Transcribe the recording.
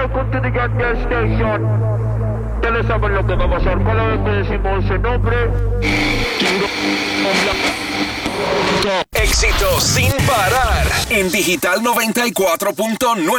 welcome to the Gas Station. Ustedes saben lo que va a pasar. Cada vez que decimos ese nombre, éxito sin parar en Digital 94.9.